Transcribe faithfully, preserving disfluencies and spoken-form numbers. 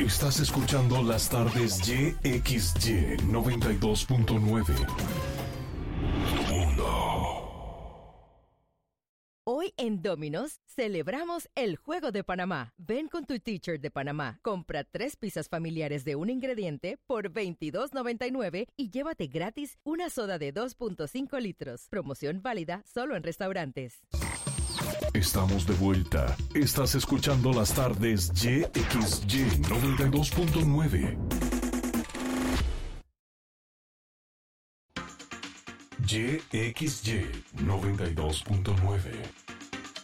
Estás escuchando las tardes Y X Y noventa y dos punto nueve. Hoy en Domino's celebramos el Juego de Panamá. Ven con tu t-shirt de Panamá, compra tres pizzas familiares de un ingrediente por veintidós noventa y nueve y llévate gratis una soda de dos punto cinco litros. Promoción válida solo en restaurantes. Estamos de vuelta. Estás escuchando las tardes Y X Y noventa y dos punto nueve. Y X Y noventa y dos punto nueve.